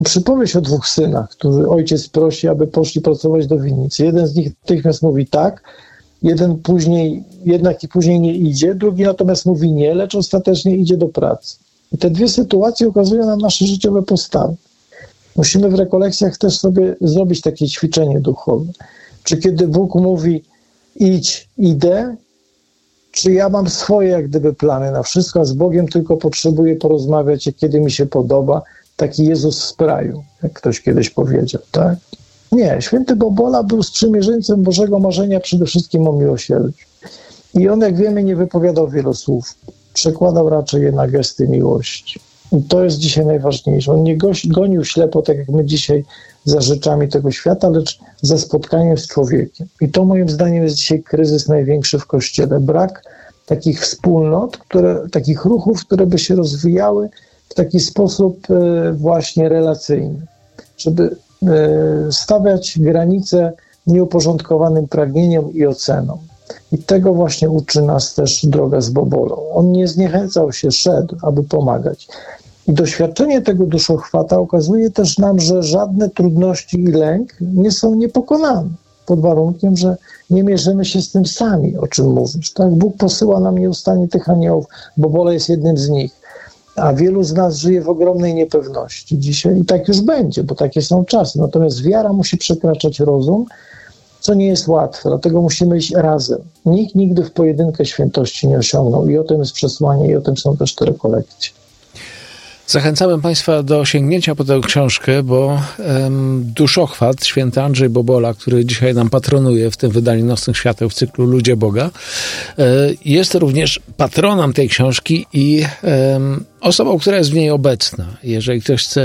Przypowieść o 2 synach, którzy ojciec prosi, aby poszli pracować do winnicy. Jeden z nich natychmiast mówi tak, jednak później nie idzie, drugi natomiast mówi nie, lecz ostatecznie idzie do pracy. I te 2 sytuacje ukazują nam nasze życiowe postawy. Musimy w rekolekcjach też sobie zrobić takie ćwiczenie duchowe. Czy kiedy Bóg mówi idź, idę, czy ja mam swoje jak gdyby plany na wszystko, a z Bogiem tylko potrzebuję porozmawiać, kiedy mi się podoba, taki Jezus z praju, jak ktoś kiedyś powiedział, tak? Nie, święty Bobola był sprzymierzeńcem Bożego marzenia przede wszystkim o miłosierdziu. I on, jak wiemy, nie wypowiadał wielu słów. Przekładał raczej je na gesty miłości. I to jest dzisiaj najważniejsze. On nie gonił ślepo, tak jak my dzisiaj, za rzeczami tego świata, lecz za spotkaniem z człowiekiem. I to moim zdaniem jest dzisiaj kryzys największy w Kościele. Brak takich wspólnot, takich ruchów, które by się rozwijały w taki sposób właśnie relacyjny. Żeby stawiać granice nieuporządkowanym pragnieniom i ocenom. I tego właśnie uczy nas też droga z Bobolą. On nie zniechęcał się, szedł, aby pomagać. I doświadczenie tego duszochwata ukazuje też nam, że żadne trudności i lęk nie są niepokonane, pod warunkiem, że nie mierzymy się z tym sami, o czym mówisz. Tak? Bóg posyła nam nieustannie tych aniołów, Bobola jest jednym z nich. A wielu z nas żyje w ogromnej niepewności dzisiaj i tak już będzie, bo takie są czasy. Natomiast wiara musi przekraczać rozum, co nie jest łatwe, dlatego musimy iść razem. Nikt nigdy w pojedynkę świętości nie osiągnął i o tym jest przesłanie i o tym są też te rekolekcje. Zachęcamy Państwa do sięgnięcia po tę książkę, bo duszochwat święty Andrzej Bobola, który dzisiaj nam patronuje w tym wydaniu Nocnych Świateł w cyklu Ludzie Boga, jest również patronem tej książki i osobą, która jest w niej obecna. Jeżeli ktoś chce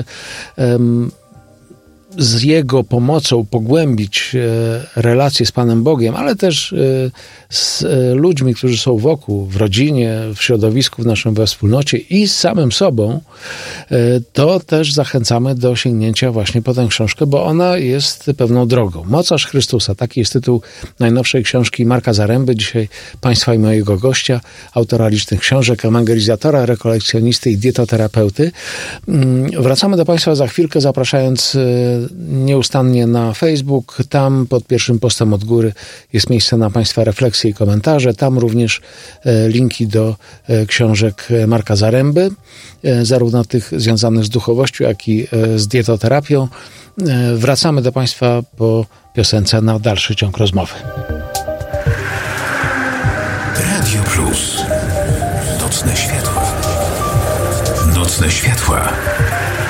z jego pomocą pogłębić relacje z Panem Bogiem, ale też z ludźmi, którzy są wokół, w rodzinie, w środowisku, w naszym wspólnocie i z samym sobą, to też zachęcamy do sięgnięcia właśnie po tę książkę, bo ona jest pewną drogą. Mocarz Chrystusa, taki jest tytuł najnowszej książki Marka Zaręby, dzisiaj Państwa i mojego gościa, autora licznych książek, ewangelizatora, rekolekcjonisty i dietoterapeuty. Wracamy do Państwa za chwilkę, zapraszając nieustannie na Facebook. Tam pod pierwszym postem od góry jest miejsce na Państwa refleksje i komentarze. Tam również linki do książek Marka Zaręby, zarówno tych związanych z duchowością, jak i z dietoterapią. Wracamy do Państwa po piosence na dalszy ciąg rozmowy. Radio Plus. Nocne światła. Nocne światła.